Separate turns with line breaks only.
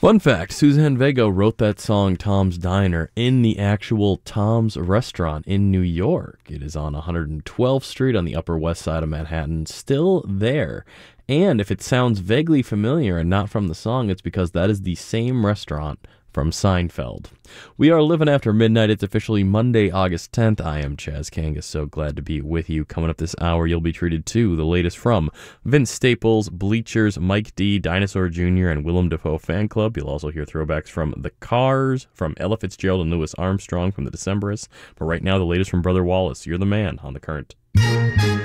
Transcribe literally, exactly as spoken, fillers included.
Fun fact, Suzanne Vega wrote that song Tom's Diner in the actual Tom's restaurant in New York. It is on one hundred twelfth Street on the Upper West Side of Manhattan, still there. And if it sounds vaguely familiar and not from the song, it's because that is the same restaurant from Seinfeld. We are living after midnight. It's officially Monday, August tenth. I am Chaz Kangas. So glad to be with you. Coming up this hour, you'll be treated to the latest from Vince Staples, Bleachers, Mike D, Dinosaur Junior, and Willem Dafoe Fan Club. You'll also hear throwbacks from The Cars, from Ella Fitzgerald and Louis Armstrong, from the Decemberists. But right now, the latest from Brother Wallace. You're the man on The Current.